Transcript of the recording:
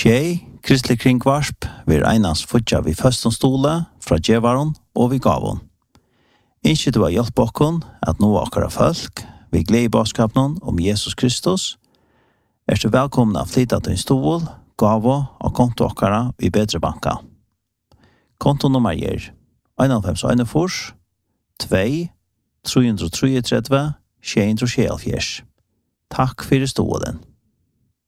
Kristelig kringvarsp vil einans futja vi først stola fra djevaron og vi gavon. Ikke du har hjelp okkon at nå akkara folk vi glede i baskapnon om Jesus Kristus, du velkomna å flytta til en stol, gavo og konto akkara vi bedre banka. Kontonummer 91 2 333 674. Takk for stolen.